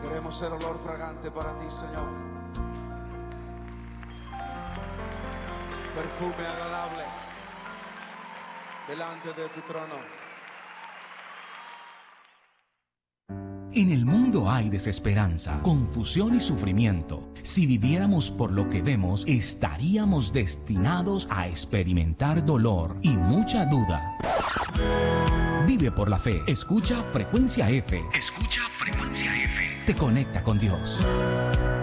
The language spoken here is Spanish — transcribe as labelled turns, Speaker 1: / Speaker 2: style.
Speaker 1: Queremos ser olor fragante para ti, Señor. Perfume agradable delante de tu trono.
Speaker 2: En el mundo hay desesperanza, confusión y sufrimiento. Si viviéramos por lo que vemos, estaríamos destinados a experimentar dolor y mucha duda. Vive por la fe. Escucha Frecuencia F. Escucha Frecuencia F. Te conecta con Dios.